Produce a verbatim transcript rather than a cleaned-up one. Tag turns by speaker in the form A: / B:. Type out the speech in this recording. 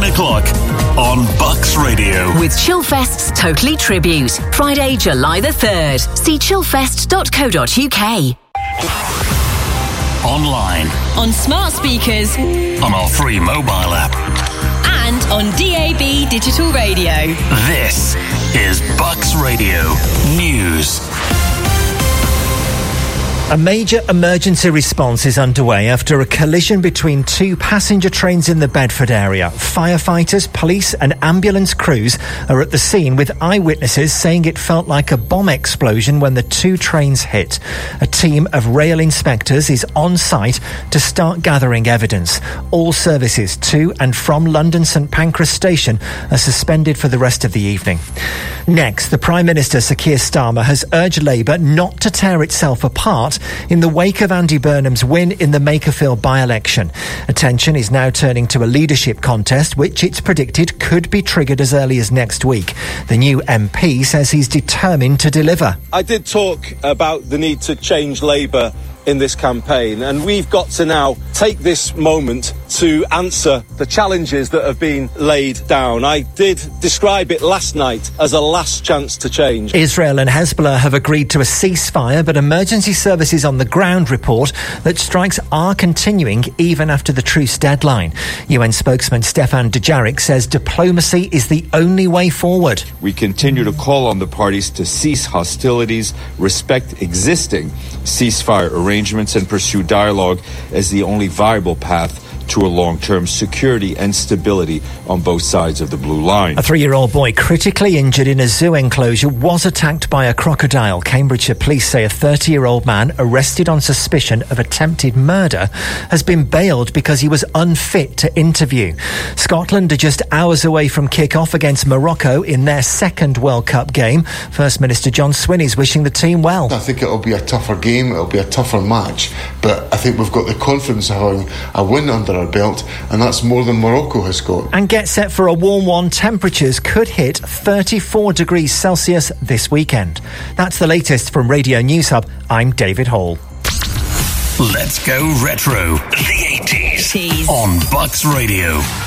A: o'clock on Bucks Radio.
B: With Chillfest's Totally Tribute. Friday, July the third. See chillfest dot co dot uk.
A: Online.
C: On smart speakers.
A: On our free mobile app.
C: And on D A B digital radio.
A: This is Bucks Radio News.
D: A major emergency response is underway after a collision between two passenger trains in the Bedford area. Firefighters, police and ambulance crews are at the scene, with eyewitnesses saying it felt like a bomb explosion when the two trains hit. A team of rail inspectors is on site to start gathering evidence. All services to and from London St Pancras Station are suspended for the rest of the evening. Next, the Prime Minister, Sir Keir Starmer, has urged Labour not to tear itself apart in the wake of Andy Burnham's win in the Makerfield by-election. Attention is now turning to a leadership contest, which it's predicted could be triggered as early as next week. The new M P says he's determined to deliver.
E: I did talk about the need to change Labour in this campaign, and we've got to now take this moment to answer the challenges that have been laid down. I did describe it last night as a last chance to change.
D: Israel and Hezbollah have agreed to a ceasefire, but emergency services on the ground report that strikes are continuing even after the truce deadline. U N spokesman Stefan Dujarric says diplomacy is the only way forward.
F: We continue to call on the parties to cease hostilities, respect existing ceasefire arrangements and pursue dialogue as the only viable path to a long-term security and stability on both sides of the blue line.
D: A three-year-old boy critically injured in a zoo enclosure was attacked by a crocodile. Cambridgeshire police say a thirty-year-old man arrested on suspicion of attempted murder has been bailed because he was unfit to interview. Scotland are just hours away from kick-off against Morocco in their second World Cup game. First Minister John Swinney's wishing the team well.
G: I think it'll be a tougher game, it'll be a tougher match, but I think we've got the confidence of having a win under our belt, and that's more than Morocco has got.
D: And get set for a warm one. Temperatures could hit thirty-four degrees Celsius this weekend. That's the latest from Radio News Hub. I'm David Hall.
A: Let's go retro. The eighties on Bucks Radio.